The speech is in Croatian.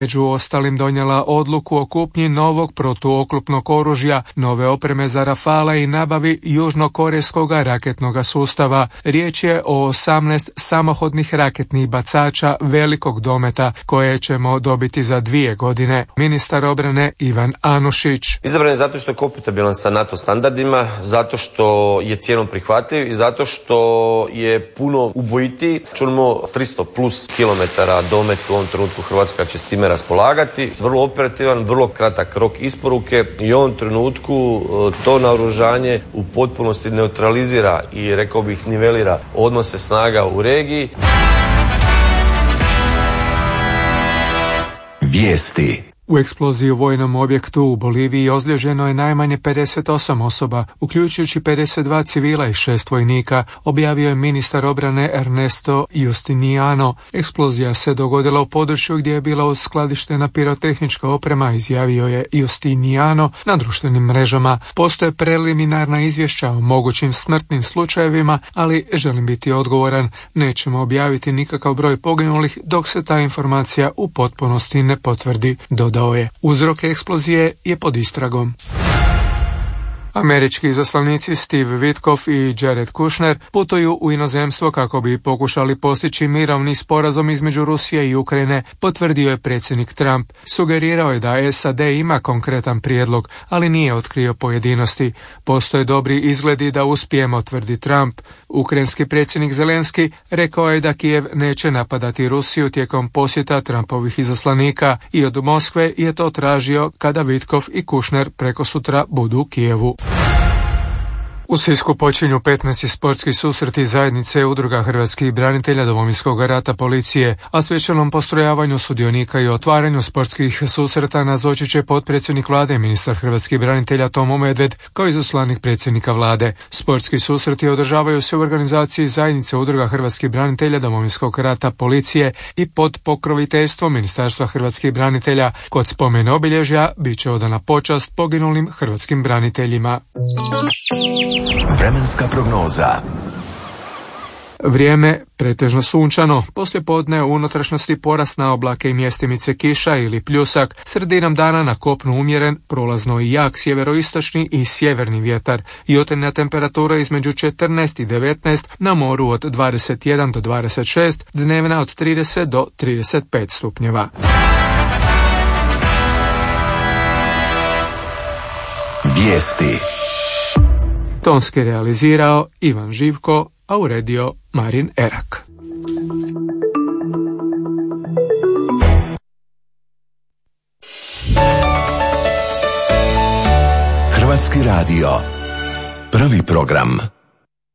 među ostalim donijela odluku o kupnji novog protuoklopnog oružja, nove opreme za Rafala i nabavi južnokorejskog raketnog sustava. Riječ je o 18 samohodnih raketnih bacača velikog dometa koje ćemo dobiti za 2 godine. Ministar obrane Ivan Anušić. Izabran je zato što je kompatibilan sa NATO standardima, zato što je cijenom prihvatljiv i zato što je puno ubojitiji. Čujemo 300 plus kilometara domet u ovom trenutku Hrvatska će s time raspolagati. Vrlo operativan, vrlo kratak rok isporuke i u ovom trenutku to naoružanje u potpunosti neutralizira i rekao bih nivelira odnose snaga u regiji. Vijesti. U eksploziji u vojnom objektu u Boliviji ozlijeđeno je najmanje 58 osoba, uključujući 52 civila i 6 vojnika, objavio je ministar obrane Ernesto Justiniano. Eksplozija se dogodila u području gdje je bila uskladištena pirotehnička oprema, izjavio je Justiniano na društvenim mrežama. Postoje preliminarna izvješća o mogućim smrtnim slučajevima, ali želim biti odgovoran. Nećemo objaviti nikakav broj poginulih dok se ta informacija u potpunosti ne potvrdi, dodao je. Uzrok eksplozije je pod istragom. Američki izaslanici Steve Witkoff i Jared Kushner putuju u inozemstvo kako bi pokušali postići mirovni sporazum između Rusije i Ukrajine, potvrdio je predsjednik Trump. Sugerirao je da SAD ima konkretan prijedlog, ali nije otkrio pojedinosti. Postoje dobri izgledi da uspijemo, tvrdi Trump. Ukrajinski predsjednik Zelenski rekao je da Kijev neće napadati Rusiju tijekom posjeta Trumpovih izaslanika i od Moskve je to tražio kada Witkoff i Kushner prekosutra budu u Kijevu. U Sisku počinju 15. sportski susreti zajednice udruga hrvatskih branitelja Domovinskog rata policije, a svečanom postrojavanju sudionika i otvaranju sportskih susreta nazočit će potpredsjednik vlade i ministar hrvatskih branitelja Tomo Medved, kao izaslanik predsjednika vlade. Sportski susreti održavaju se u organizaciji zajednice udruga hrvatskih branitelja Domovinskog rata policije i pod pokroviteljstvom Ministarstva hrvatskih branitelja. Kod spomena obilježja bit će odana počast poginulim hrvatskim braniteljima. Vremenska prognoza. Vrijeme pretežno sunčano, poslijepodne u unutrašnjosti porast na oblake i mjestimice kiša ili pljusak, sredinom dana na kopnu umjeren, prolazno i jak sjeveroistočni i sjeverni vjetar, jutarnja temperatura između 14 i 19, na moru od 21 do 26, dnevna od 30 do 35 stupnjeva. Vijesti. Tonski realizirao Ivan Živko, a uredio Marin Erak. Hrvatski radio. Prvi program.